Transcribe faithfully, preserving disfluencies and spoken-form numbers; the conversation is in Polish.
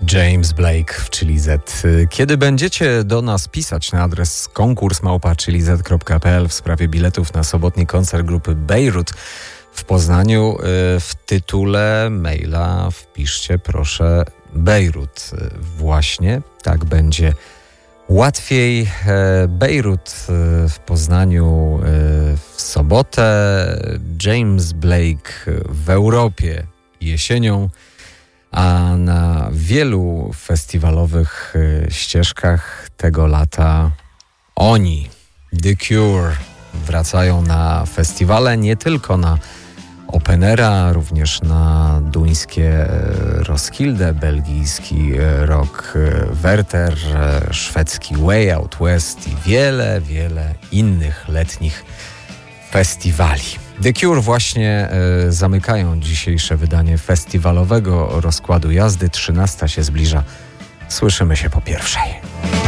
James Blake w Chili Z. Kiedy będziecie do nas pisać na adres konkurs małpa chili z kropka p l w sprawie biletów na sobotni koncert grupy Beirut w Poznaniu, w tytule maila wpiszcie proszę Beirut. Właśnie tak będzie łatwiej. Beirut w Poznaniu w sobotę, James Blake w Europie jesienią, a na wielu festiwalowych ścieżkach tego lata oni, The Cure, wracają na festiwale, nie tylko na Openera, również na duńskie Roskilde, belgijski Rock Werther, szwedzki Way Out West i wiele, wiele innych letnich festiwali. The Cure właśnie y, zamykają dzisiejsze wydanie festiwalowego rozkładu jazdy. trzynasta się zbliża. Słyszymy się po pierwszej.